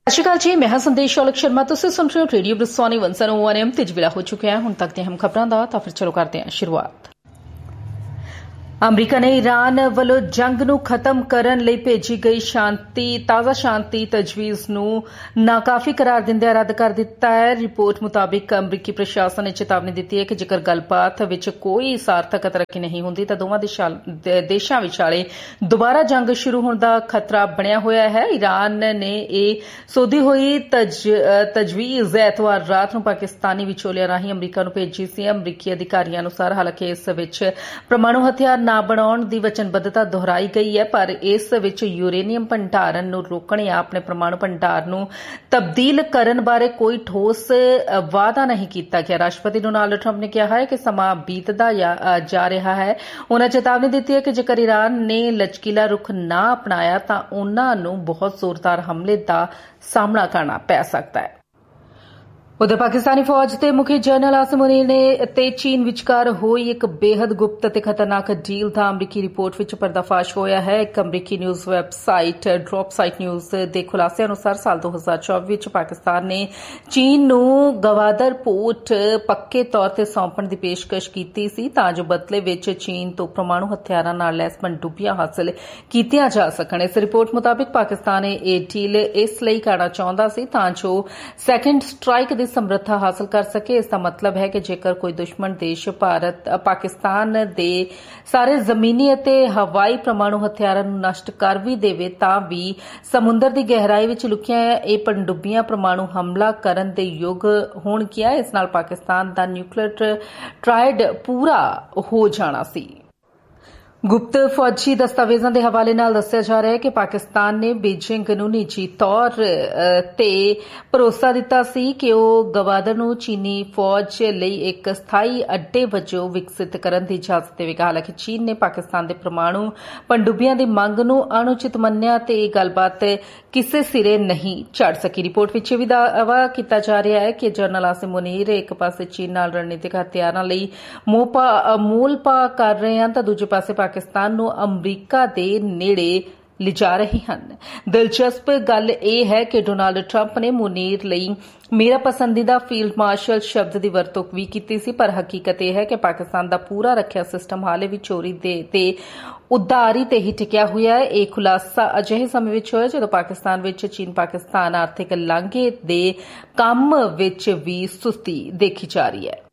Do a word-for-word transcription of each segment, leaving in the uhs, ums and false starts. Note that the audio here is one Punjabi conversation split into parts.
ਸਤਿ ਸ਼੍ਰੀ ਅਕਾਲ ਜੀ, ਮੈਂ ਹਾਂ ਸੰਦੇਸ਼ ਸ਼ੌਲਕ ਸ਼ਰਮਾ। ਤੁਸੀਂ ਸੁਣ ਰਹੇ ਹੋ ਰੇਡੀਓ ਬ੍ਰਿਸਵਾਨੀ ਇੱਕ ਸੌ ਇੱਕ ਐਮ ਤੇ ਵੇਲਾ ਹੋ ਚੁੱਕਿਆ ਹੈ। ਹੁਣ ਤੱਕ ਦੀਆਂ ਹਮ ਖਬਰਾਂ ਦਾ ਤਾਂ ਫਿਰ ਚਲੋ ਕਰਦੇ ਹਾਂ ਸ਼ੁਰੂਆਤ। ਅਮਰੀਕਾ ਨੇ ਈਰਾਨ ਵੱਲੋਂ ਜੰਗ ਨੂੰ ਖਤਮ ਕਰਨ ਲਈ ਭੇਜੀ ਗਈ ਸ਼ਾਂਤੀ ਤਾਜ਼ਾ ਸ਼ਾਂਤੀ ਤਜਵੀਜ਼ ਨੂੰ ਨਾਕਾਫੀ ਕਰਾਰ ਦਿੰਦਿਆਂ ਰੱਦ ਕਰ ਦਿੱਤਾ ਹੈ। ਰਿਪੋਰਟ ਮੁਤਾਬਿਕ ਅਮਰੀਕੀ ਪ੍ਰਸ਼ਾਸਨ ਨੇ ਚੇਤਾਵਨੀ ਦਿੱਤੀ ਹੈ ਕਿ ਜੇਕਰ ਗੱਲਬਾਤ ਵਿੱਚ ਕੋਈ ਸਾਰਥਕ ਤਰੱਕੀ ਨਹੀਂ ਹੁੰਦੀ ਤਾਂ ਦੋਵਾਂ ਦੇਸ਼ਾਂ ਵਿਚਾਲੇ ਦੁਬਾਰਾ ਜੰਗ ਸ਼ੁਰੂ ਹੋਣ ਦਾ ਖਤਰਾ ਬਣਿਆ ਹੋਇਆ ਹੈ। ਈਰਾਨ ਨੇ ਇਹ ਸੋਧੀ ਹੋਈ ਤਜਵੀਜ਼ ਐਤਵਾਰ ਰਾਤ ਨੂੰ ਪਾਕਿਸਤਾਨੀ ਵਿਚੋਲਿਆਂ ਰਾਹੀਂ ਅਮਰੀਕਾ ਨੂੰ ਭੇਜੀ ਸੀ। ਅਮਰੀਕੀ ਅਧਿਕਾਰੀਆਂ ਅਨੁਸਾਰ ਹਾਲਾਂਕਿ ਇਸ ਵਿੱਚ ਪਰਮਾਣੂ ਹਥਿਆਰ ਨਾ ਬਣਾਉਣ ਦੀ ਵਚਨਬੱਧਤਾ ਦੁਹਰਾਈ ਗਈ ਹੈ, ਪਰ ਇਸ ਵਿੱਚ ਯੂਰੇਨੀਅਮ ਭੰਡਾਰਨ ਨੂੰ ਰੋਕਣ ਜਾਂ ਆਪਣੇ ਪਰਮਾਣੂ ਭੰਡਾਰ ਨੂੰ ਤਬਦੀਲ ਕਰਨ ਬਾਰੇ ਕੋਈ ਠੋਸ ਵਾਅਦਾ ਨਹੀਂ ਕੀਤਾ ਗਿਆ। ਰਾਸ਼ਟਰਪਤੀ ਡੋਨਾਲਡ ਟਰੰਪ ਨੇ ਕਿਹਾ ਹੈ ਕਿ ਸਮਾਂ ਬੀਤਦਾ ਜਾ ਰਿਹਾ ਹੈ। ਉਨ੍ਹਾਂ ਚੇਤਾਵਨੀ ਦਿੱਤੀ ਹੈ ਕਿ ਜੇਕਰ ਈਰਾਨ ਨੇ ਲਚਕੀਲਾ ਰੁਖ ਨਾ ਅਪਣਾਇਆ ਤਾਂ ਉਨ੍ਹਾਂ ਨੂੰ ਬਹੁਤ ਜ਼ੋਰਦਾਰ ਹਮਲੇ ਦਾ ਸਾਹਮਣਾ ਕਰਨਾ ਪੈ ਸਕਦਾ ਹੈ। ਉਧਰ ਪਾਕਿਸਤਾਨੀ ਫੌਜ ਦੇ ਮੁਖੀ ਜਨਰਲ ਆਸਿਮ ਮੁਨੀਰ ਨੇ ਤੇ ਚੀਨ ਵਿਚਕਾਰ ਹੋਈ ਇੱਕ ਬੇहद ਗੁਪਤ ਅਤੇ ਖਤਰਨਾਕ ਡੀਲ ਦਾ ਅਮਰੀਕੀ ਰਿਪੋਰਟ ਵਿੱਚ ਪਰਦਾਫਾਸ਼ ਹੋਇਆ ਹੈ। ਇੱਕ ਅਮਰੀਕੀ news website drop site news ਦੇ ਖੁਲਾਸੇ ਅਨੁਸਾਰ ਸਾਲ ਦੋ ਹਜ਼ਾਰ ਚੌਵੀ ਵਿੱਚ ਪਾਕਿਸਤਾਨ ਨੇ ਚੀਨ ਨੂੰ ਗਵਾਦਰ ਪੋਰਟ ਪੱਕੇ ਤੌਰ ਤੇ ਸੌਂਪਣ ਦੀ ਪੇਸ਼ਕਸ਼ ਕੀਤੀ ਸੀ ਤਾਂ ਜੋ ਬਦਲੇ ਵਿੱਚ ਚੀਨ ਤੋਂ ਪਰਮਾਣੂ ਹਥਿਆਰਾਂ ਨਾਲ ਲੈਸ ਪਣਡੁੱਬੀਆਂ ਹਾਸਲ ਕੀਤੀਆਂ ਜਾ ਸਕਣ। ਇਸ ਰਿਪੋਰਟ ਮੁਤਾਬਿਕ ਪਾਕਿਸਤਾਨ ਇਹ ਡੀਲ ਇਸ ਲਈ ਕਰਨਾ ਚਾਹੁੰਦਾ ਸੀ ਤਾਂ ਜੋ ਸੈਕੰਡ ਸਟ੍ਰਾਈਕ ਦੀ ਸਮਰੱਥਾ ਹਾਸਲ ਕਰ ਸਕੇ। ਇਸ ਦਾ ਮਤਲਬ ਹੈ ਕਿ ਜੇਕਰ ਕੋਈ ਦੁਸ਼ਮਣ ਦੇਸ਼ ਭਾਰਤ ਪਾਕਿਸਤਾਨ ਦੇ ਸਾਰੇ ਜ਼ਮੀਨੀ ਅਤੇ ਹਵਾਈ ਪਰਮਾਣੂ ਹਥਿਆਰਾਂ ਨੂੰ ਨਸ਼ਟ ਕਰ ਵੀ ਦੇਵੇ ਤਾਂ ਵੀ ਸਮੁੰਦਰ ਦੀ ਗਹਿਰਾਈ ਵਿੱਚ ਲੁਕੀਆਂ ਇਹ ਪਣਡੁੱਬੀਆਂ ਪਰਮਾਣੂ ਹਮਲਾ ਕਰਨ ਦੇ ਯੋਗ ਹੋਣਗੀਆਂ। ਇਸ ਨਾਲ ਪਾਕਿਸਤਾਨ ਦਾ ਨਿਊਕਲੀਅਰ ਟ੍ਰਾਇਡ ਪੂਰਾ ਹੋ ਜਾਣਾ ਸੀ। ਗੁਪਤ ਫੌਜੀ ਦਸਤਾਵੇਜ਼ਾਂ ਦੇ ਹਵਾਲੇ ਨਾਲ ਦੱਸਿਆ ਜਾ ਰਿਹਾ ਹੈ ਕਿ ਪਾਕਿਸਤਾਨ ਨੇ ਬੀਜਿੰਗ ਨੂੰ ਨਿੱਜੀ ਤੌਰ ਤੇ ਭਰੋਸਾ ਦਿੱਤਾ ਸੀ ਕਿ ਉਹ ਗਵਾਦਰ ਨੂੰ ਚੀਨੀ ਫੌਜ ਲਈ ਇੱਕ ਸਥਾਈ ਅੱਡੇ ਵਜੋਂ ਵਿਕਸਿਤ ਕਰਨ ਦੀ ਇਜਾਜ਼ਤ ਦੇਵੇਗਾ। ਹਾਲਾਂਕਿ ਚੀਨ ਨੇ ਪਾਕਿਸਤਾਨ ਦੇ ਪਰਮਾਣੂ ਪਣਡੁੱਬੀਆਂ ਦੀ ਮੰਗ ਨੂੰ ਅਣਉਚਿਤ ਮੰਨਿਆ ਤੇ ਇਹ ਗੱਲਬਾਤ ਕਿਸੇ ਸਿਰੇ ਨਹੀਂ ਚੜ ਸਕੀ। ਰਿਪੋਰਟ ਵਿੱਚ ਇਹ ਵੀ ਦਾਅਵਾ ਕੀਤਾ ਜਾ ਰਿਹਾ ਹੈ ਕਿ ਜਨਰਲ ਆਸਿਮ ਮੁਨੀਰ ਇੱਕ ਪਾਸੇ ਚੀਨ ਨਾਲ ਰਣਨੀਤਿਕ ਹਥਿਆਰਾਂ ਲਈ ਮੋਲ ਪਾ ਕਰ ਰਹੇ ਹਨ ਤਾਂ ਦੂਜੇ ਪਾਸੇ ਪਾਕਿਸਤਾਨ ਨੂੰ ਅਮਰੀਕਾ ਦੇ ਨੇੜੇ ਲਿਜਾ ਰਹੇ ਹਨ। ਦਿਲਚਸਪ ਗੱਲ ਇਹ ਹੈ ਕਿ ਡੋਨਾਲਡ ਟਰੰਪ ਨੇ ਮੁਨੀਰ ਲਈ ਮੇਰਾ ਪਸੰਦੀਦਾ ਫੀਲਡ ਮਾਰਸ਼ਲ ਸ਼ਬਦ ਦੀ ਵਰਤੋਂ ਵੀ ਕੀਤੀ ਸੀ, ਪਰ ਹਕੀਕਤ ਇਹ ਹੈ ਕਿ ਪਾਕਿਸਤਾਨ ਦਾ ਪੂਰਾ ਰੱਖਿਆ ਸਿਸਟਮ ਹਾਲੇ ਵੀ ਚੋਰੀ ਦੇ ਤੇ ਉਦਾਰੀ ਤੇ ਹੀ ਟਿਕਿਆ ਹੋਇਆ ਹੈ। ਇਹ ਖੁਲਾਸਾ ਅਜਿਹੇ ਸਮੇਂ ਵਿੱਚ ਹੋਇਆ ਜਦੋਂ ਪਾਕਿਸਤਾਨ ਵਿੱਚ ਚੀਨ ਪਾਕਿਸਤਾਨ ਆਰਥਿਕ ਲਾਂਘੇ ਦੇ ਕੰਮ ਵਿੱਚ ਵੀ ਸੁਸਤੀ ਦੇਖੀ ਜਾ ਰਹੀ ਹੈ।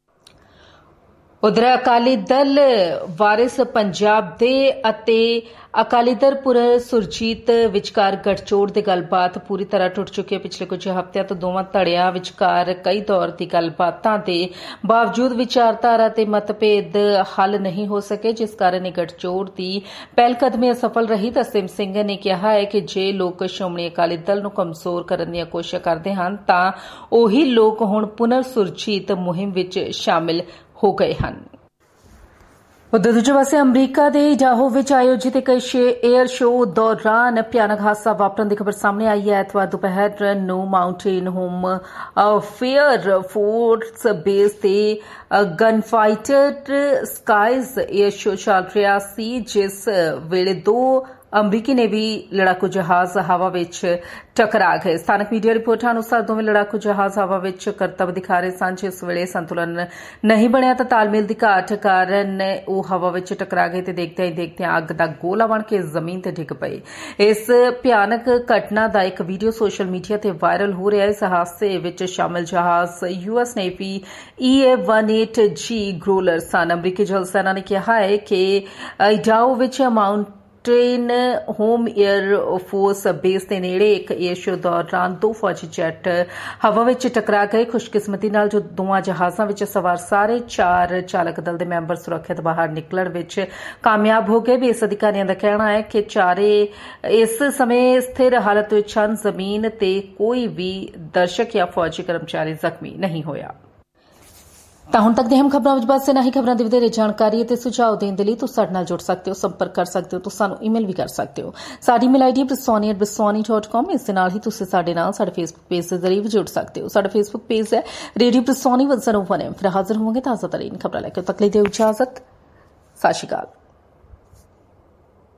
ਉਧਰ ਅਕਾਲੀ ਦਲ ਵਾਰਿਸ ਪੰਜਾਬ ਦੇ ਅਤੇ ਅਕਾਲੀ ਦਲ ਪੁਰ ਸੁਰਜੀਤ ਵਿਚਕਾਰ ਗਠਜੋੜ ਦੀ ਗੱਲਬਾਤ ਪੂਰੀ ਤਰ੍ਹਾਂ ਟੁੱਟ ਚੁੱਕੀ ਹੈ। ਪਿਛਲੇ ਕੁਝ ਹਫ਼ਤਿਆਂ ਤੋਂ ਦੋਵਾਂ ਧੜਿਆਂ ਵਿਚਕਾਰ ਕਈ ਦੌਰ ਦੀ ਗੱਲਬਾਤਾਂ ਦੇ ਬਾਵਜੂਦ ਵਿਚਾਰਧਾਰਾ ਤੇ ਮਤਭੇਦ ਹੱਲ ਨਹੀਂ ਹੋ ਸਕੇ, ਜਿਸ ਕਾਰਨ ਇਹ ਗਠਜੋੜ ਦੀ ਪਹਿਲਕਦਮੀ ਅਸਫਲ ਰਹੀ। ਤਸੀਮ ਸਿੰਘ ਨੇ ਕਿਹਾ ਹੈ ਕਿ ਜੇ ਲੋਕ ਸ਼੍ਰੋਮਣੀ ਅਕਾਲੀ ਦਲ ਨੂੰ ਕਮਜ਼ੋਰ ਕਰਨ ਦੀਆਂ ਕੋਸ਼ਿਸ਼ਾਂ ਕਰਦੇ ਹਨ ਤਾਂ ਉਹੀ ਲੋਕ ਹੁਣ ਪੁਨਰ ਸੁਰਜੀਤ ਮੁਹਿੰਮ ਵਿੱਚ ਸ਼ਾਮਿਲ ਹੋ ਗਏ ਹਨ। ਉਧਰ ਦੂਜੇ ਪਾਸੇ ਅਮਰੀਕਾ ਦੇ ਇਡਾਹੋ ਵਿੱਚ ਆਯੋਜਿਤ ਇੱਕ ਏਅਰ ਸ਼ੋਅ ਦੌਰਾਨ ਭਿਆਨਕ ਹਾਦਸਾ ਵਾਪਰਨ ਦੀ ਖਬਰ ਸਾਹਮਣੇ ਆਈ ਹੈ। ਐਤਵਾਰ ਦੁਪਹਿਰ ਨੂੰ mountain home fair force base ਤੇ gun fighter skies air show ਚੱਲ ਰਿਹਾ ਸੀ, ਜਿਸ ਵੇਲੇ ਦੋ ਅਮਰੀਕੀ ਨੇਵੀ ਲੜਾਕੂ ਜਹਾਜ਼ ਹਵਾ ਵਿੱਚ ਟਕਰਾ ਗਏ। ਸਥਾਨਕ ਮੀਡੀਆ ਰਿਪੋਰਟਾਂ ਅਨੁਸਾਰ ਦੋਵੇਂ ਲੜਾਕੂ ਜਹਾਜ਼ ਹਵਾ ਵਿੱਚ ਕਰਤੱਵ ਦਿਖਾ ਰਹੇ ਸਨ। ਜਿਸ ਵੇਲੇ ਸੰਤੁਲਨ ਨਹੀਂ ਬਣਿਆ ਤਾਂ ਤਾਲਮੇਲ ਦੀ ਘਾਟ ਕਾਰਨ ਉਹ ਹਵਾ ਵਿੱਚ ਟਕਰਾ ਗਏ ਤੇ ਦੇਖਦਿਆਂ ਹੀ ਦੇਖਦਿਆਂ ਅੱਗ ਦਾ ਗੋਲਾ ਬਣ ਕੇ ਜ਼ਮੀਨ ਤੇ ਡਿੱਗ ਪਏ। ਇਸ ਭਿਆਨਕ ਘਟਨਾ ਦਾ ਇੱਕ ਵੀਡੀਓ ਸੋਸ਼ਲ ਮੀਡੀਆ ਤੇ ਵਾਇਰਲ ਹੋ ਰਿਹਾ ਹੈ। ਇਸ ਹਾਦਸੇ ਵਿੱਚ ਸ਼ਾਮਲ ਜਹਾਜ਼ ਯੂ ਐਸ ਨੇਵੀ ਈ ਏ ਅਠਾਰਹ ਜੀ ਗਰੋਲਰ ਸਨ। ਅਮਰੀਕੀ ਜਲ ਸੈਨਾ ਨੇ ਕਿਹਾ ਹੈ ਕਿ ਇਡਾਹੋ ਵਿੱਚ Mount train home air force base ਦੇ ਨੇੜੇ ਇੱਕ ਏਅਰ ਸ਼ੋਅ ਦੌਰਾਨ ਦੋ ਫੌਜੀ ਜੈਟ ਹਵਾ ਵਿੱਚ ਟਕਰਾ ਗਏ। ਖੁਸ਼ਕਿਸਮਤੀ ਨਾਲ ਜੋ ਦੋਵਾਂ ਜਹਾਜ਼ਾਂ ਵਿੱਚ ਸਵਾਰ ਸਾਰੇ ਚਾਰ ਚਾਲਕ ਦਲ ਦੇ ਮੈਂਬਰ ਸੁਰੱਖਿਅਤ ਬਾਹਰ ਨਿਕਲਣ ਵਿੱਚ ਕਾਮਯਾਬ ਹੋ ਗਏ। ਬੇਸ ਅਧਿਕਾਰੀਆਂ ਦਾ ਕਹਿਣਾ ਹੈ ਕਿ ਚਾਰੇ ਇਸ ਸਮੇਂ ਸਥਿਰ ਹਾਲਤ ਵਿੱਚ ਹਨ। ਜ਼ਮੀਨ ਤੇ ਕੋਈ ਵੀ ਦਰਸ਼ਕ ਜਾਂ ਫੌਜੀ ਕਰਮਚਾਰੀ ਜ਼ਖਮੀ ਨਹੀਂ ਹੋਇਆ। ਤਾਂ ਹੁਣ ਤੱਕ ਦੀਆਂ ਅਹਿਮ ਖਬਰਾਂ ਵਿੱਚ ਬਸ ਇਨ੍ਹਾਂ ਹੀ ਖਬਰਾਂ ਦੀ ਵਧੇਰੇ ਜਾਣਕਾਰੀ ਅਤੇ ਸੁਝਾਅ ਦੇਣ ਦੇ ਲਈ ਤੁਸੀਂ ਸਾਡੇ ਨਾਲ ਜੁੜ ਸਕਦੇ ਹੋ, ਸੰਪਰਕ ਕਰ ਸਕਦੇ ਹੋ, ਤੁਸੀਂ ਸਾਨੂੰ ਈਮੇਲ ਵੀ ਕਰ ਸਕਦੇ ਹੋ। ਸਾਡੀ email ID ਬ੍ਰਿਸਵਾਨੀ at ਬ੍ਰਿਸਵਾਨੀ dot com. ਇਸ ਦੇ ਨਾਲ ਹੀ ਤੁਸੀਂ ਸਾਡੇ ਨਾਲ ਸਾਡੇ ਫੇਸਬੁੱਕ ਪੇਜ ਦੇ ਜ਼ਰੀਏ ਵੀ ਜੁੜ ਸਕਦੇ ਹੋ। ਸਾਡਾ ਫੇਸਬੁੱਕ ਪੇਜ ਹੈ ਰੇਡੀਓ ਬ੍ਰਿਸਵਾਨੀ ਇੱਕ ਸੌ ਇੱਕ ਐਮ। ਫਿਰ ਹਾਜ਼ਰ ਹੋਵਾਂਗੇ ਤਾਜ਼ਾ ਤਰੀਨ ਖਬਰਾਂ ਲੈ ਕੇ। ਤੱਕ ਲਈ ਦਿਓ ਇਜਾਜ਼ਤ। ਸਤਿ ਸ਼੍ਰੀ ਅਕਾਲ।